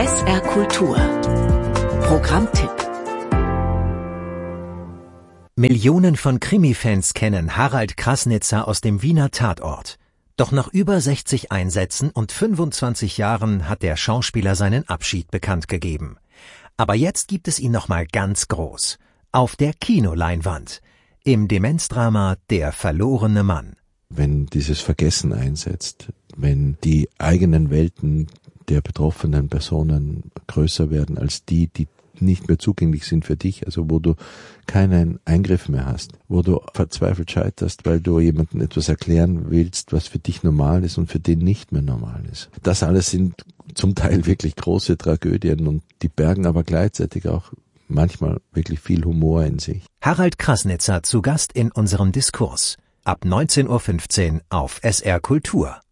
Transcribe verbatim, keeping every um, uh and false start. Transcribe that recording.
S R Kultur. Programmtipp. Millionen von Krimi-Fans kennen Harald Krasnitzer aus dem Wiener Tatort. Doch nach über sechzig Einsätzen und fünfundzwanzig Jahren hat der Schauspieler seinen Abschied bekannt gegeben. Aber jetzt gibt es ihn nochmal ganz groß. Auf der Kinoleinwand. Im Demenzdrama Der verlorene Mann. Wenn dieses Vergessen einsetzt, wenn die eigenen Welten der betroffenen Personen größer werden als die, die nicht mehr zugänglich sind für dich, also wo du keinen Eingriff mehr hast, wo du verzweifelt scheiterst, weil du jemandem etwas erklären willst, was für dich normal ist und für den nicht mehr normal ist. Das alles sind zum Teil wirklich große Tragödien und die bergen aber gleichzeitig auch manchmal wirklich viel Humor in sich. Harald Krasnitzer zu Gast in unserem Diskurs. Ab neunzehn Uhr fünfzehn auf S R Kultur.